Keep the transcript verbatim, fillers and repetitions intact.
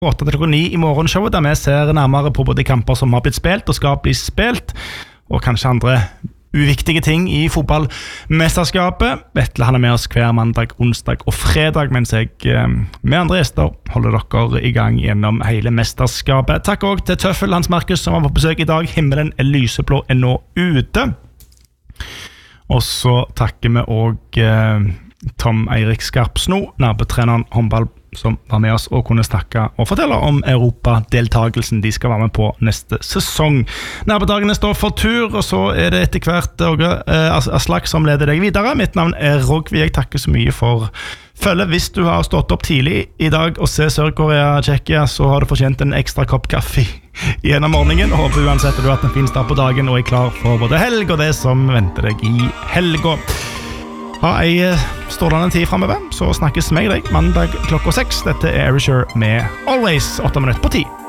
åtte til klokka ni i morgenshowet, der vi ser nærmere på både kamper som har blitt spilt og skal bli spilt, og kanskje andre uviktige ting i fotballmesterskapet. Vetle han er med oss hver mandag, onsdag og fredag, mens jeg med andre gjester holder dere i gang gjennom hele mesterskapet. Takk også til Tøffel, Hans Markus, som var på besøk i dag. Himmelen er lyseblå, er nå ute. Og så takker vi også eh, Tom Eirik Skarpsno, nabotreneren håndball, som var med oss og kunne snakke og fortelle om Europa-deltagelsen de skal være med på neste sesong. Nabodagene står for tur, og så er det etter hvert Åge eh, Aslak som leder deg videre. Mitt navn er Rogvi. Jeg takker så mye for følget. Hvis du har stått opp tidlig i dag og ser Sør-Korea og Tsjekkia, så har du fortjent en ekstra kopp kaffe gjennom morgenen. Håper uansett at du har hatt en fin start på dagen og er klar for både helg og det som venter deg i helga. Ha ei strålende tid fremover, så snakkes med deg mandag klokka seks. Dette er Arisher med Always, åtte minutter på ti.